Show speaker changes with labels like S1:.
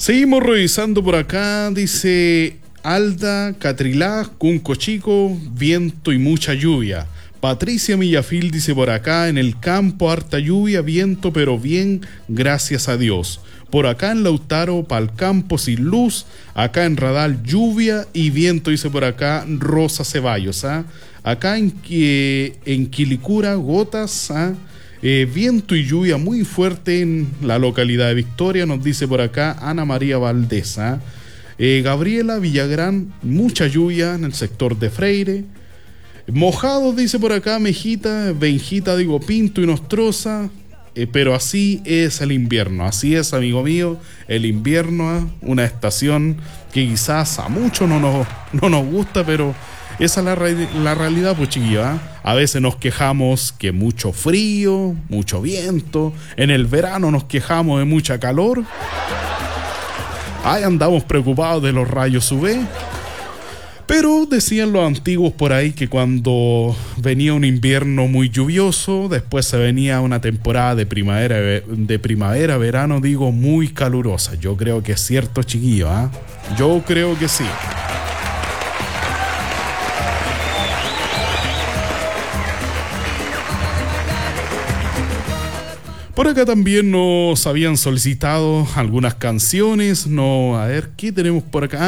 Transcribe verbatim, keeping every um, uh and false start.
S1: Seguimos revisando por acá, dice Alda Catrilá, Cunco Chico, viento y mucha lluvia. Patricia Millafil dice por acá, en el campo harta lluvia, viento, pero bien, gracias a Dios. Por acá en Lautaro, pa'l campo sin luz, acá en Radal lluvia y viento, dice por acá Rosa Ceballos. ¿ah? Acá en, eh, en Quilicura, gotas, ¿ah? Eh, viento y lluvia muy fuerte en la localidad de Victoria, nos dice por acá Ana María Valdés. ¿ah? Eh, Gabriela Villagrán, mucha lluvia en el sector de Freire. Mojados, dice por acá Mejita, Benjita, digo Pinto y Nostroza. Eh, pero así es el invierno, así es, amigo mío, el invierno, ¿eh? Una estación que quizás a muchos no nos, no nos gusta, pero esa es la, re- la realidad, pues chiquillos, ¿eh? A veces nos quejamos que mucho frío, mucho viento, en el verano nos quejamos de mucha calor, ahí andamos preocupados de los rayos U V. Pero decían los antiguos por ahí que cuando venía un invierno muy lluvioso, después se venía una temporada de primavera, de primavera, verano, digo, muy calurosa. Yo creo que es cierto, chiquillo, ¿ah? ¿eh? Yo creo que sí. Por acá también nos habían solicitado algunas canciones. No, a ver, ¿qué tenemos por acá?